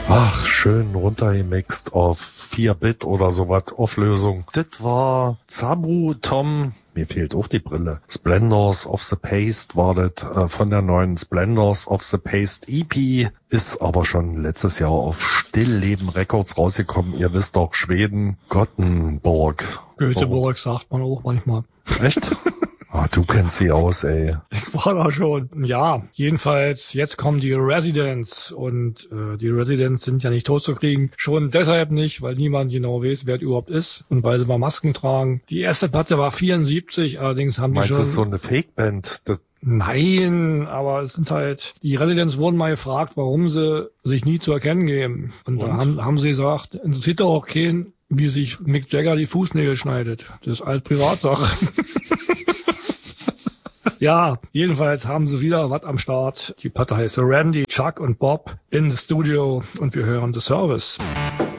Ach, schön runtergemixt auf 4-Bit oder sowas, Auflösung. Das war Zabu Tom, mir fehlt auch die Brille. Splendors of the Paste war das von der neuen Splendors of the Paste EP, ist aber schon letztes Jahr auf Stillleben Records rausgekommen. Ihr wisst doch, Schweden, Gothenburg. Göteborg sagt man auch manchmal. Echt? Ah, du kennst sie aus, ey. Ich war da schon. Ja, jedenfalls, jetzt kommen die Residents und die Residents sind ja nicht totzukriegen. Schon deshalb nicht, weil niemand genau weiß, wer es überhaupt ist und weil sie mal Masken tragen. Die erste Platte war 74, allerdings haben die Meinst schon... du, das ist so eine Fake-Band? Nein, aber es sind halt, die Residents wurden mal gefragt, warum sie sich nie zu erkennen geben. Und da haben sie gesagt, interessiert doch auch keinen, wie sich Mick Jagger die Fußnägel schneidet. Das ist halt Privatsache. Ja, jedenfalls haben sie wieder was am Start. Die Platte heißt Randy, Chuck und Bob in the Studio und wir hören The Service.